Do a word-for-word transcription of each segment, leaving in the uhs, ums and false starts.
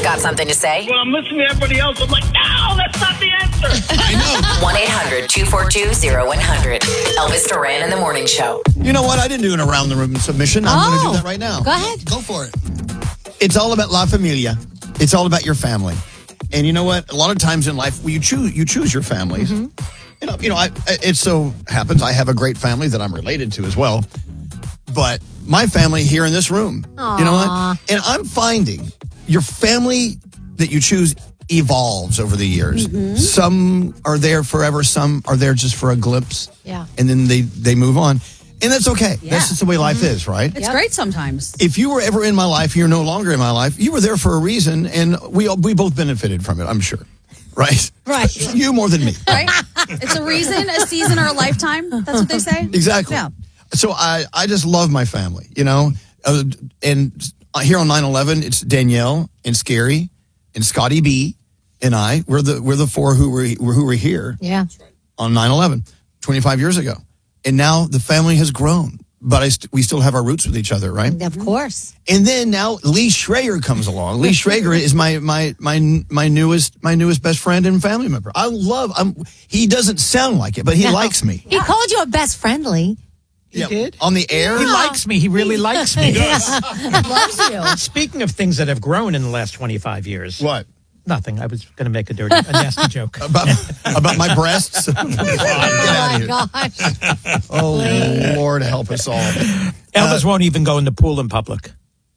Got something to say? Well, I'm listening to everybody else. I'm like, no, that's not the answer. I know. one eight hundred two four two zero one zero zero. Elvis Duran in the Morning Show. You know what? I didn't do an around the room submission. I'm Oh, going to do that right now. Go ahead. Go for it. It's all about La Familia. It's all about your family. And you know what? A lot of times in life, well, you choose you choose your families. Mm-hmm. You know, you know. I, it so happens I have a great family that I'm related to as well. But my family here in this room, Aww. you know what? And I'm finding your family that you choose evolves over the years. Mm-hmm. Some are there forever. Some are there just for a glimpse. Yeah. And then they, they move on. And that's okay. Yeah. That's just the way life Mm-hmm. is, right? It's Yep. great sometimes. If you were ever in my life, you're no longer in my life. You were there for a reason, and we we both benefited from it, I'm sure. Right? Right. You more than me. Right? It's a reason, a season, or a lifetime. That's what they say. Exactly. Yeah. So I, I just love my family, you know? Uh, and here on nine eleven, it's Danielle and Scary and Scotty B and I. We're the we're the four who were who were here Yeah. on nine eleven, twenty-five years ago. And now the family has grown. But I st- we still have our roots with each other, right? Of course. And then now Lee Schrager comes along. Lee Schrager is my my my my newest my newest best friend and family member. I love. I'm, he doesn't sound like it, but he No. likes me. He called you a best friendly. He Yeah, did? on the air. He likes me. He really likes me. Loves you. Speaking of things that have grown in the last twenty-five years. What Nothing. I was going to make a dirty, a nasty joke. about about my breasts? Get Oh, out of here. my gosh. Oh Lord, help us all. Elvis won't even go in the pool in public.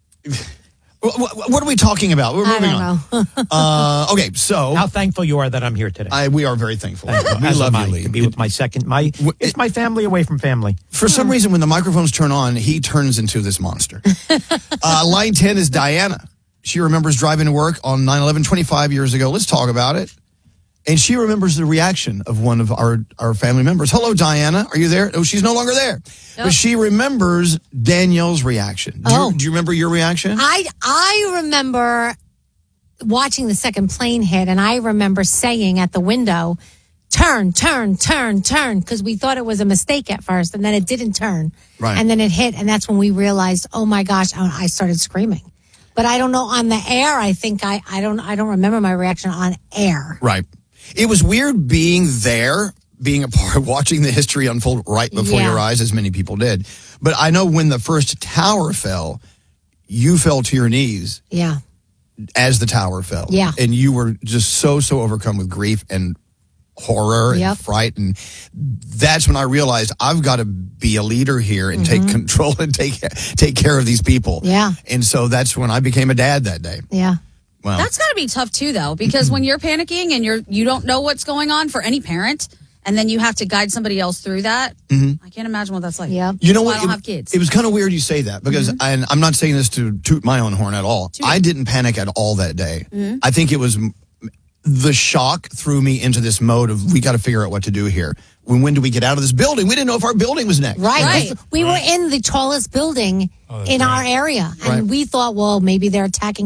What, what, what are we talking about? We're I moving don't on. know. Uh, okay, so How thankful you are that I'm here today. I, we are very thankful. We As love am you, I, Lee. to be with my second, my it's my family away from family. For some reason, when the microphones turn on, he turns into this monster. uh, line ten is Diana. She remembers driving to work on nine eleven twenty-five years ago. Let's talk about it. And she remembers the reaction of one of our, our family members. Hello, Diana. Are you there? Oh, she's no longer there. But she remembers Danielle's reaction. Do, Oh. you, do you remember your reaction? I I remember watching the second plane hit, and I remember saying at the window, turn, turn, turn, turn, because we thought it was a mistake at first, and then it didn't turn. Right. And then it hit, and that's when we realized, oh my gosh, I I started screaming. But I don't know, on the air, I think I, I don't I don't remember my reaction on air. Right. It was weird being there, being a part of watching the history unfold right before Yeah. your eyes, as many people did. But I know when the first tower fell, you fell to your knees Yeah. as the tower fell. Yeah. And you were just so, so overcome with grief and horror and Yep. fright. And that's when I realized I've got to be a leader here and take control and take take care of these people. Yeah. And so that's when I became a dad that day. Yeah. Wow. That's got to be tough too, though, because when you're panicking and you're you don't know what's going on for any parent, and then you have to guide somebody else through that. I can't imagine what that's like. Yeah. You know That's why what? I don't it, have kids. It was kind of weird you say that because Mm-hmm. and I'm not saying this to toot my own horn at all. I didn't panic at all that day. Mm-hmm. I think it was the shock threw me into this mode of we got to figure out what to do here. When when do we get out of this building? We didn't know if our building was next. Right. Right. We were in the tallest building in our area, and Right. we thought, well, maybe they're attacking